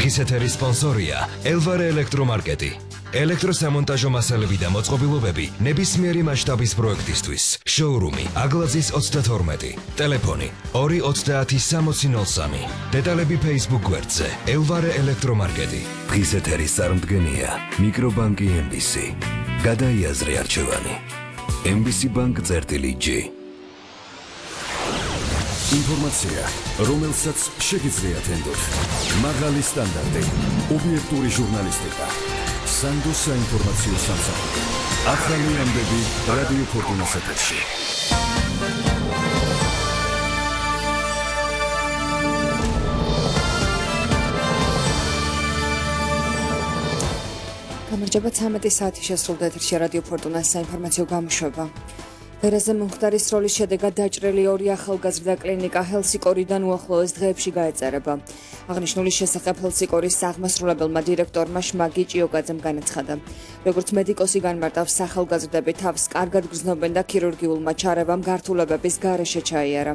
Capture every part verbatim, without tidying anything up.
დღის ეთერის სპონსორია ელვარე ელექტრომარკეტი. ელექტროსამონტაჟო მასალები და მოწყობილობები ნებისმიერი მასშტაბის პროექტისთვის. შოურუმი აგლაძის ოცდათორმეტი. ტელეფონი ორი ოცდაათი სამოცი ნოლ სამი. დეტალები Facebook გვერდზე ელვარე ელექტრომარკეტი. დღის ეთერის წარმდგენია მიკრობანკი ემ ბი სი. გადაიაზრე არჩევანი. ემ ბი სი ბანკ წერტილი ჯი. ინფორმაცია, რომელსაც შეგიძლიათ ენდოთ. მაღალი სტანდარტი, ობიექტური ჟურნალისტიკა. სანდო საინფორმაციო სამსახური. ახალი ამბები რადიო ფორტუნას ეთერში. გამარჯობა, ცამეტი საათი შესრულდა ეთერში რადიო ფორტუნას საინფორმაციო გამოშვება. ვერაზე მომხდარის როლის შედეგად დაჭრილი ორი ახალგაზრდა კლინიკა ჰელსიკორიდან უახლოეს დღეებში გაეწერება. აღნიშნული შესახებ ჰელსიკორის აღმასრულებელმა დირექტორმა შმაგი ჭიოგაძემ განაცხადა. როგორც მედიკოსი განმარტავს, ახალგაზრდები თავს კარგად გრძნობენ და ქირურგიულმა ჩარევამ გართულებების გარეშე ჩაიარა.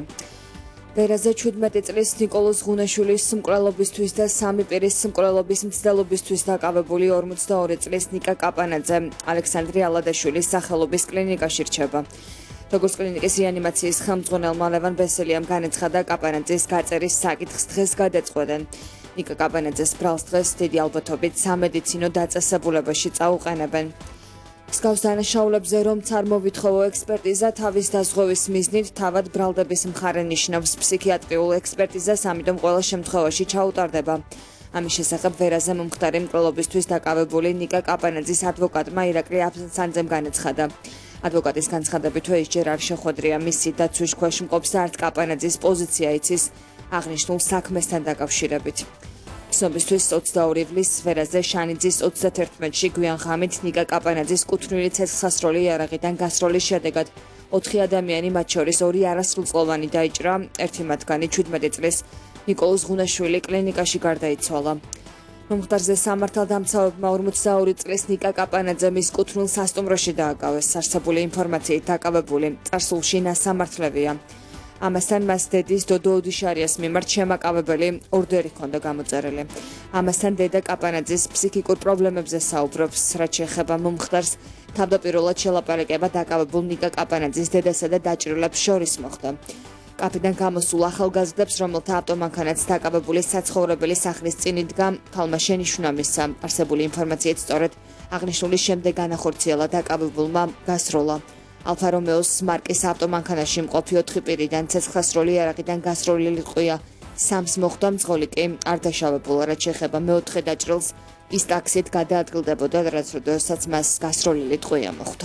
ვერაზე ჩვიდმეტი წლის ნიკოლოზ ღუნაშვილის მკვლელობისთვის და სამი პირის მკვლელობის მცდელობისთვის დაკავებული ორმოცდაორი წლის ნიკა კაპანაძე ალექსანდრე ალადაშვილის სახელობის კლინიკაში რჩება. როგორც კლინიკის რეანიმაციის ხელმძღვანელმა ლევან ბესელიამ განაცხადა, კაპანაძის გაწერის საკითხს დღეს გადაწყვეტენ. ნიკა კაპანაძეს ბრალს დღეს დიდი ალბათობით სამედიცინო დაწესებულებაში წაუყენებენ. მსგავს დანაშაულებზე რომ არ მოვითხოვო ექსპერტიზა თავის დაზღვევის მიზნით თავად ბრალდების მხარე ნიშნავს ფსიქიატრიულ ექსპერტიზას, ამიტომ ყველა შემთხვევაში ჩაუტარდება. ამის შესახებ ვერაზე მომხდარი მკვლელობისთვის დაკავებული ნიკა კაპანაძის ადვოკატმა ირაკლი აფსანძემ განაცხადა. ადვოკატის განცხადებით ეს ჯერ არ შეხვედრია მისი დაცვის ქვეშ მყოფს და არც კაპანაძის პოზიცია იცის აღნიშნულ საქმესთან დაკავშირებით. ცნობისთვის ოცდაორი ივლისს ვერაზე შანიძის ოცდათერთმეტში გვიან ღამით ნიკა კაპანაძის კუთვნილი ცეცხლსასროლი იარაღიდან გასროლის შედეგად ოთხი ადამიანი, მათ შორის ორი არასრულწლოვანი დაიჭრა, ერთი მათგანი ჩვიდმეტი წლის ნიკოლოზ ღუნაშვილი კლინიკაში გარდაიცვალა. მომხდარზე სამართალდამცავებმა ორმოცდაორი წლის ნიკა კაპანაძე მის კუთვნილ სასტუმროში დააკავეს. არსებული ინფორმაციით დაკავებული წარსულში ნასამართლებია. ამასთან მას დედის დოდო ოდიშარიას მიმართ შემაკავებელი ორდერი ჰქონდა გამოწერილი. ამასთან დედა კაპანაძის ფსიქიკურ პრობლემებზე საუბრობს, რაც შეეხება მომხდარს, თავდაპირველად შელაპარაკება დაკავებულ ნიკა კაპანაძის დედასა და დაჭრილებს შორის მოხდა. კაფედან გამოსულ ახალგაზრდებს, რომელთა ავტომანქანაც დაკავებული საცხოვრებელი სახლის წინ იდგა, ქალმა შენიშვნა მისცა. არსებული ინფორმაციით სწორედ აღნიშნული შემდეგ განახორციელა დაკავებულმა გასროლა. ალფა რომეოს მარკის ავტომანქანაში მყოფი ოთხი პირიდან ცეცხლსასროლი იარაღიდან გასროლილი ყია სამს მოხვდა, მძღოლი კი არ დაშავებულა. რაც შეეხება მეოთხე დაჭრილს, ის ტაქსით გადაადგილდებოდა, რაც როდესაც მას გასროლილი ყია მოხვდა.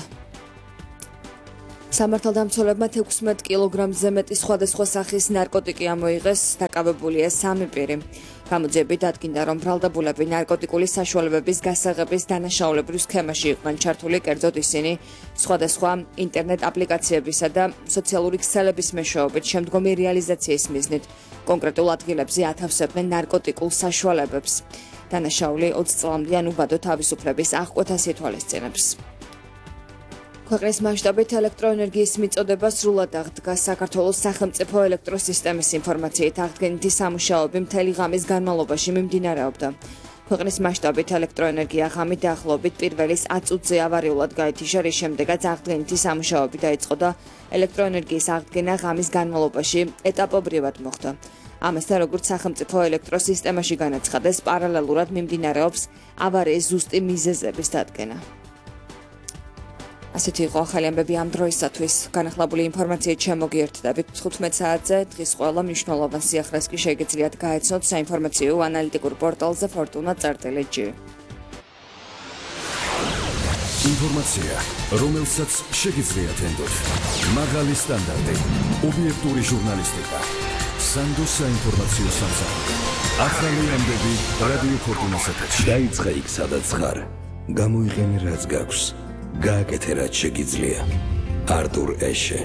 სამართალდამცველებმა ექვსმეტ კილოგრამზე მეტი სხვადასხვა სახის ნარკოტიკი ამოიღეს, დაკავებულია სამი პირი. გამოძიებით დადგინდა, რომ ბრალდებულები ნარკოტიკული საშუალებების გასაღების დანაშაულებრივ სქემაში იყვნენ ჩართული, კერძოდ ისინი სხვადასხვა ინტერნეტ აპლიკაციებისა და სოციალური ქსელების მეშვეობით შემდგომი რეალიზაციის მიზნით კონკრეტულ ადგილებზე ათავსებდნენ ნარკოტიკულ საშუალებებს. დანაშაული ოცი წლამდე ან უბადო თავისუფლების აღკვეთას ითვალისწინებს. ქვეყნის მასშტაბით ელექტროენერგიის მიწოდება სრულად აღდგა. საქართველოს სახელმწიფო ელექტროსისტემის ინფორმაციით აღდგენითი სამუშაოები მთელი ღამის განმავლობაში მიმდინარეობდა. ქვეყნის მასშტაბით ელექტროენერგია ღამით დაახლოებით პირველის ათ წუთზე ავარიულად გაითიშა, რის შემდეგაც აღდგენითი სამუშაოები დაიწყო და ელექტროენერგიის აღდგენა ღამის განმავლობაში ეტაპობრივად მოხდა. ამასთან, როგორც სახელმწიფო ელექტროსისტემაში განაცხადეს, პარალელურად მიმდინარეობს ავარიის ზუსტი მიზეზების დადგენა. ასეთი იყო ახალი ამბები ამ დროისათვის. განახლებული ინფორმაციით შემოგიერთდებით თხუთმეტ საათზე. დღის ყველა მნიშვნელოვან სიახლეს კი შეგიძლიათ გაეცნოთ საინფორმაციო ანალიტიკურ პორტალზე ფორტუნა წერტილი ჯი. ინფორმაცია, რომელსაც შეგიძლიათ ენდოთ. მაღალი სტანდარტი, ობიექტური ჟურნალისტიკა. სანდო საინფორმაციო სამსახური. ახალი ამბები რადიო ფორტუნას ეთერში. დაიწყე იქ, სადაც ხარ. გამოიყენე რაც გაქვს. გააკეთე რაც შეგიძლია. არტურ ეშე.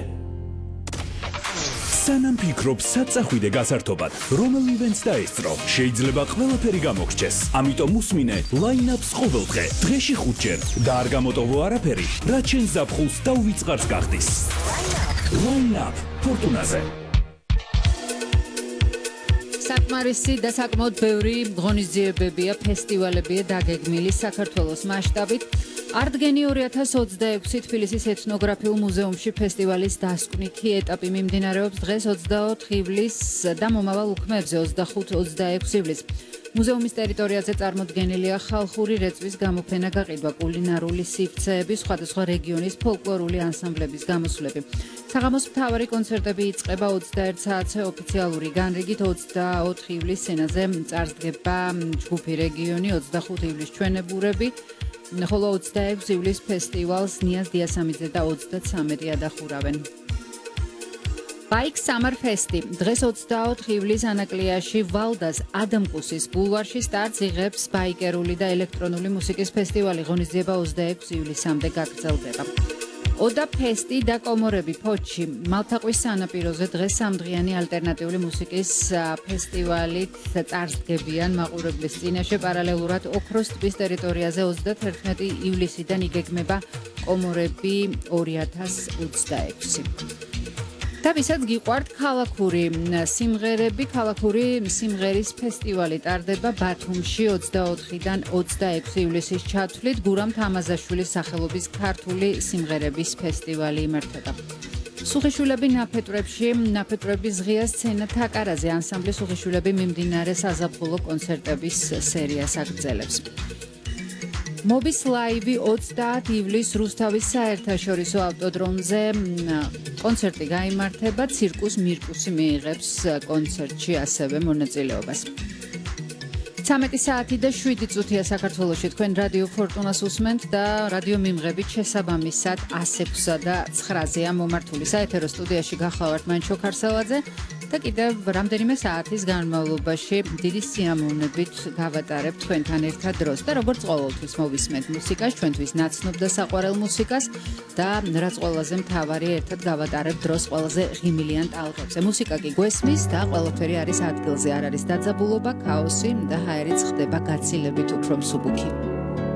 სანამ ფიქრობ საწახვიდე გასართობად, რომელ ივენტს დაესწრო, შეიძლება ყველაფერი გამოგრჩეს. ამიტომ უსმინე line-ups ყოველდღე, დღეში ხუთჯერ და არ გამოტოვო არაფერი, რაც შენ ზაფხულს და უვიწყარს გახდის. line-up ფორტუნაზე. საკმარისი და საკმაოდ ბევრი ღონისძიებებია, ფესტივალებია დაგეგმილი საქართველოს მასშტაბით. არტგენი ორი ათას ოცდაექვსი თბილისის ეთნოგრაფიულ მუზეუმში ფესტივალის დასკვნითი ეტაპი მიმდინარეობს დღეს ოცდაოთხ ივლისს და მომავალ უქმეებზე ოცდახუთ ოცდაექვსი ივლისს. მუზეუმის ტერიტორიაზე წარმოდგენილია ხალხური რეწვის გამოფენა, გაყიდვა, კულინარული სივრცეები, სხვადასხვა რეგიონის ფოლკლორული ანსამბლების გამოსვლები. საღამოს მთავარი კონცერტები იწყება ოცდაერთ საათზე ოფიციალური განრიგით ოცდაოთხ ივლისს სცენაზე წარსდგება ჯგუფი რეგიონი, ოცდახუთ ივლისს ჩვენებურები, ხოლო ოცდაექვსი ივლისს ფესტივალს ნიაზ დიასამიძე და ოცდათვრამეტი ადახურავენ. Bike Summer Festi დღეს ოცდაოთხ ივლისს ანაკლიაში ვალდას ადამკუსის ბულვარში სტარტს იღებს ბაიკერული და ელექტრონული მუსიკის ფესტივალი. ღონისძიება ოცდაექვსი ივლისამდე გაგრძელდება. ოდა ფესტი და კომორები ფოჩი მალთაყვის სანაპიროზე დღეს სამდღიანი ალტერნატიული მუსიკის ფესტივალით წარსდგებიან მაყურებლის წინაშე. პარალელურად ოქროს ტბის ტერიტორიაზე ოცდათერთმეტი ივლისიდან იგეგმება კომორები ორი ათას ოცდაექვსი. და ვისაც გიყვართ ქალაქური სიმღერები, ქალაქური სიმღერის ფესტივალი ტარდება ბათუმში ოცდაოთხიდან ოცდაექვსი ივლისის ჩათვლით. გურამ თამაზაშვილის სახელობის ქართული სიმღერების ფესტივალი იმართება. სუხიშვილები ნაფეტვრებში, ნაფეტვრების ღია სცენა თაკარაზე ანსამბლი სუხიშვილები მიმდინარე საზაფხულო კონცერტების სერიას აგრძელებს. მობის ლაივი ოცდაათ ივლისს რუსთავის საერთაშორისო ავტოდრომზე კონცერტი გაიმართება. ცირკუს მირკუსი მიიღებს კონცერტში ასევე მონაწილეობას. ცამეტი საათი და შვიდი წუთია საქართველოში. თქვენ რადიო ფორტუნას უსმენთ და რადიო მიმღებით შესაბამისად ასექვსა და ცხრაზეა მომართული. საეთერო სტუდიაში გახლავართ მანჩო ქარსელაძე და კიდევ რამდენიმე საათის განმავლობაში დიდი სიამოვნებით გავატარებთ თქვენთან ერთად დროს და როგორც ყოველთვის მოვისმენთ მუსიკას, ჩვენთვის ნაცნობ და საყვარელ მუსიკას და რაც ყველაზე მთავარი, ერთად გავატარებთ დროს ყველაზე ღიმილიან ტალღებზე. მუსიკა კი გვესმის და ყველაფერი არის ადგილზე, არ არის დაძაბულობა, ქაოსი და ჰაერიც ხდება გაცილებით უფრო მსუბუქი.